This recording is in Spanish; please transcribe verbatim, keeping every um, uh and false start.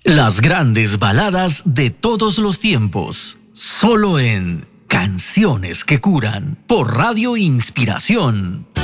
Las grandes baladas de todos los tiempos, solo en Canciones que Curan, por Radio Inspiración.